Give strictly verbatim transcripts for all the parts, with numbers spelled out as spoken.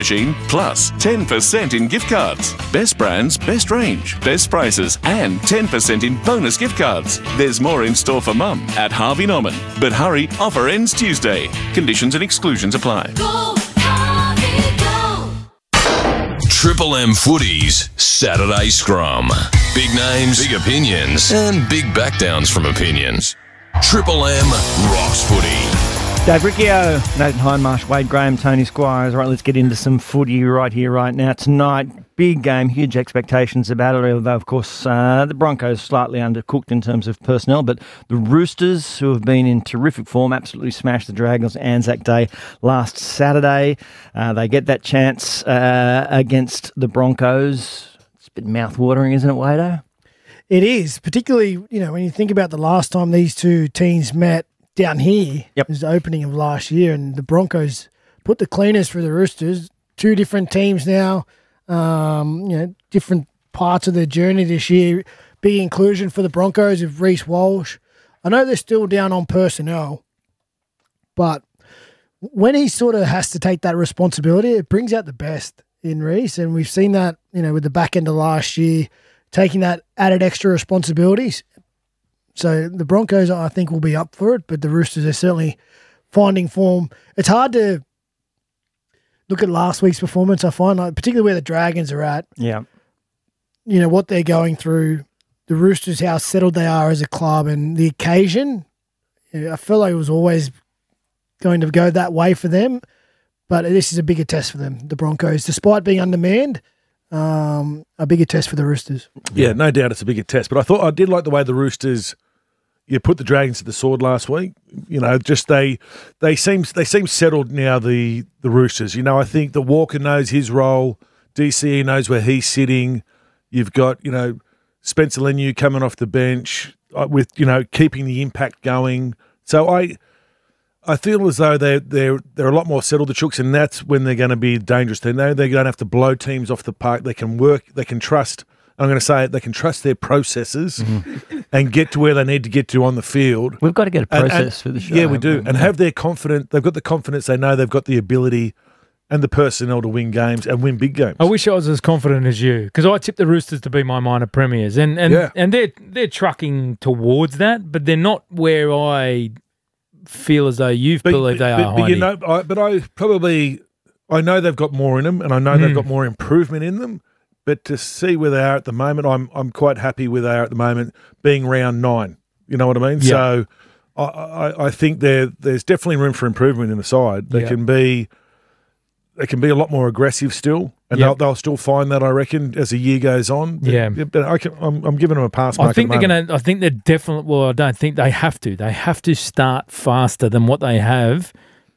Machine plus ten percent in gift cards. Best brands, best range, best prices, and ten percent in bonus gift cards. There's more in store for Mum at Harvey Norman. But hurry, offer ends Tuesday. Conditions and exclusions apply. Go, Harvey, go! Triple M Footy's Saturday Scrum. Big names, big opinions, and big backdowns from opinions. Triple M rocks footy. Dave Riccio, Nathan Hindmarsh, Wade Graham, Tony Squires. All right, let's get into some footy right here, right now. Tonight, big game, huge expectations about it, although, of course, uh, the Broncos slightly undercooked in terms of personnel, but the Roosters, who have been in terrific form, absolutely smashed the Dragons Anzac Day last Saturday. Uh, they get that chance uh, against the Broncos. It's a bit mouth-watering, isn't it, Wado? It is, particularly, you know, when you think about the last time these two teams met down here. Yep. It was the opening of last year, and the Broncos put the cleaners for the Roosters. Two different teams now, um, you know, different parts of their journey this year. Big inclusion for the Broncos of Reece Walsh. I know they're still down on personnel, but when he sort of has to take that responsibility, it brings out the best in Reece, and we've seen that, you know, with the back end of last year, taking that added extra responsibilities. So the Broncos, I think, will be up for it, but the Roosters are certainly finding form. It's hard to look at last week's performance, I find, like, particularly where the Dragons are at. Yeah. You know, what they're going through, the Roosters, how settled they are as a club, and the occasion, you know, I feel like it was always going to go that way for them, but this is a bigger test for them, the Broncos. Despite being undermanned, Um, a bigger test for the Roosters. Yeah, no doubt it's a bigger test. But I thought I did like the way the Roosters, you put the Dragons to the sword last week. You know, just they they seem they seem settled now. The the Roosters. You know, I think that Walker knows his role. D C E knows where he's sitting. You've got, you know, Spencer Leniu coming off the bench uh, with, you know, keeping the impact going. So I. I feel as though they're, they're, they're a lot more settled, the Chooks, and that's when they're going to be dangerous. They know they're going to have to blow teams off the park. They can work, they can trust, I'm going to say it, they can trust their processes mm-hmm. and get to where they need to get to on the field. We've got to get a process and, and, for the show. Yeah, we do. We? And have their confidence, they've got the confidence, they know they've got the ability and the personnel to win games and win big games. I wish I was as confident as you, because I tipped the Roosters to be my minor premiers, and and, yeah. and they're, they're trucking towards that, but they're not where I feel as though you but, believe they but, are. But Heine. you know, I, but I probably I know they've got more in them, and I know mm. they've got more improvement in them. But to see where they are at the moment, I'm I'm quite happy where they are at the moment, being round nine. You know what I mean? Yeah. So I, I, I think there there's definitely room for improvement in the side. They yeah. can be they can be a lot more aggressive still, and yep. they'll they'll still find that, I reckon, as the year goes on. But, yeah, but I can, I'm I'm giving them a pass. Mark I think at the they're going to. I think they're definitely. Well, I don't think they have to. They have to start faster than what they have.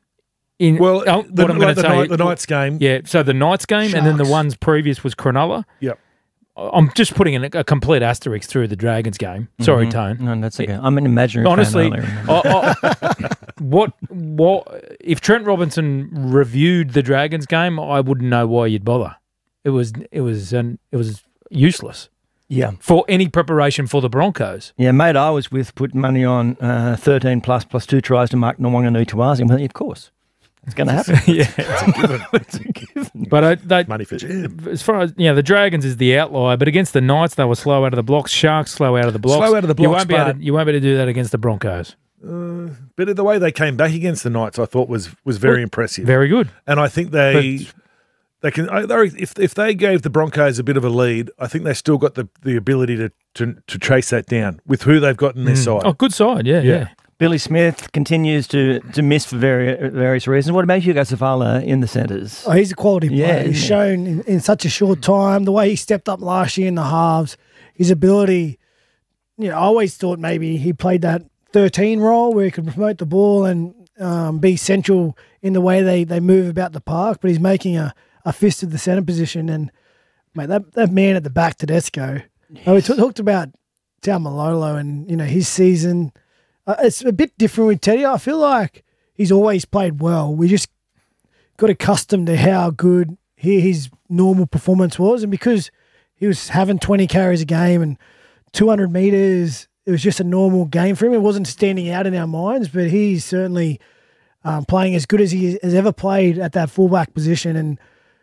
In well, oh, the, what I'm going like to the, say, night, the Knights game. Yeah, so the Knights game, Sharks. and then the ones previous was Cronulla. Yep. I'm just putting a, a complete asterisk through the Dragons game. Sorry, mm-hmm. Tone. No, that's okay. I'm an imaginary Honestly, fan. I, I, what what if Trent Robinson reviewed the Dragons game? I wouldn't know why you'd bother. It was it was an, it was useless. Yeah, for any preparation for the Broncos. Yeah, mate, I was with put money on uh, thirteen plus plus two tries to Mark Nwanga-Nutuazi. Well, of course. It's going to happen. Yeah, it's a given. It's a given. But I, they, money for jam. As far as yeah, the Dragons is the outlier. But against the Knights, they were slow out of the blocks. Sharks slow out of the blocks. Slow out of the blocks. You won't be, able but, to, you won't be able to do that against the Broncos. Uh, but the way they came back against the Knights, I thought was was very well, impressive. Very good. And I think they but, they can if if they gave the Broncos a bit of a lead, I think they still got the, the ability to, to to chase that down with who they've got in their mm. side. Oh, good side. Yeah, yeah. yeah. Billy Smith continues to, to miss for vari- various reasons. What about Hugo Savala in the centres? Oh, he's a quality player. Yeah, he's yeah. shown in, in such a short time, the way he stepped up last year in the halves, his ability. You know, I always thought maybe he played that thirteen role where he could promote the ball and um, be central in the way they, they move about the park, but he's making a, a fist of the centre position. And, mate, that, that man at the back, Tedesco, yes. oh, we t- talked about Taumalolo and, you know, his season. Uh, it's a bit different with Teddy. I feel like he's always played well. We just got accustomed to how good he, his normal performance was. And because he was having twenty carries a game and two hundred metres, it was just a normal game for him. It wasn't standing out in our minds, but he's certainly um, playing as good as he has ever played at that fullback position. And